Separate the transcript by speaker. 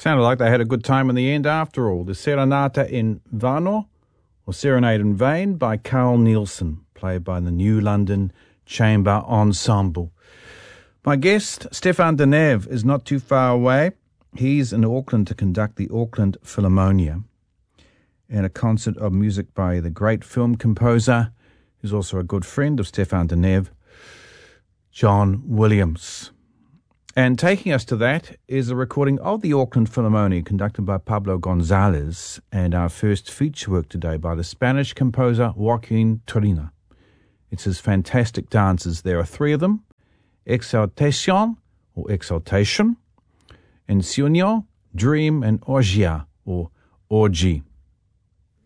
Speaker 1: Sounded like they had a good time in the end after all. The Serenata in Vano, or Serenade in Vain, by Carl Nielsen, played by the New London Chamber Ensemble. My guest, Stefan de Neve, is not too far away. He's in Auckland to conduct the Auckland Philharmonia and a concert of music by the great film composer, who's also a good friend of Stefan de Neve, John Williams. And taking us to that is a recording of the Auckland Philharmonia conducted by Pablo Gonzalez, and our first feature work today by the Spanish composer Joaquin Turina. It's his fantastic dances. There are three of them: Exaltation, or Exaltation, Ensueño, Dream, and Orgia, or Orgy.